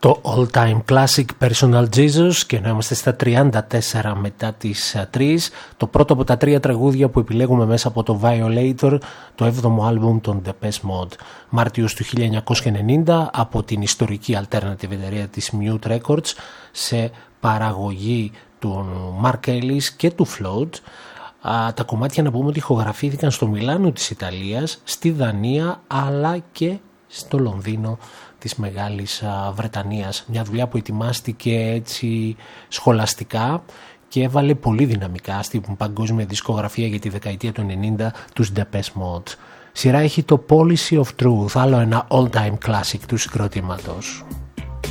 Το All Time Classic Personal Jesus, και ενώ είμαστε στα 34 μετά τις 3, το πρώτο από τα 3 τραγούδια που επιλέγουμε μέσα από το Violator, το 7ο άλμπουμ των Depeche Mode, Μάρτιος του 1990, από την ιστορική alternative εταιρεία της Mute Records, σε παραγωγή του Mark Ellis και του Float. Τα κομμάτια, να πούμε ότι ηχογραφήθηκαν στο Μιλάνο της Ιταλίας, στη Δανία αλλά και στο Λονδίνο της Μεγάλης Βρετανίας. Μια δουλειά που ετοιμάστηκε έτσι σχολαστικά και έβαλε πολύ δυναμικά στην παγκόσμια δισκογραφία για τη δεκαετία του 90 τους Depeche Mode. Σειρά έχει το Policy of Truth, άλλο ένα all-time classic του συγκροτήματος.